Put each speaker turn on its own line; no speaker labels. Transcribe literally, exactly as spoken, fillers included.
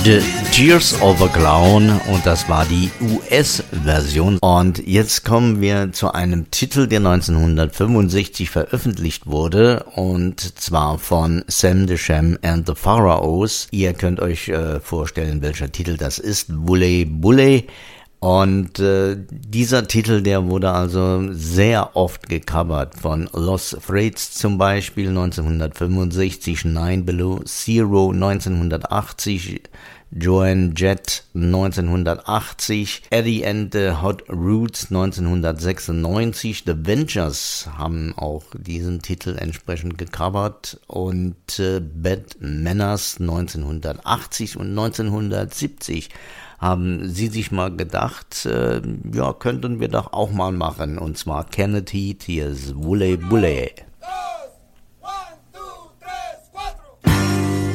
The Tears of a Clown, und das war die U S-Version. Und jetzt kommen wir zu einem Titel, der neunzehnhundertfünfundsechzig veröffentlicht wurde, und zwar von Sam the Sham and the Pharaohs. Ihr könnt euch äh, vorstellen, welcher Titel das ist. Bulle Bulle. Und äh, dieser Titel, der wurde also sehr oft gecovert, von Los Threads zum Beispiel neunzehnhundertfünfundsechzig, Nine Below Zero neunzehnhundertachtzig, Joan Jett neunzehnhundertachtzig, Eddie and the Hot Roots neunzehnhundertsechsundneunzig, The Ventures haben auch diesen Titel entsprechend gecovert, und äh, Bad Manners neunzehnhundertachtzig und neunzehnhundertsiebzig haben sie sich mal gedacht, äh, ja, könnten wir doch auch mal machen, und zwar Kenneth Heat, hier ist Bulle Bulle.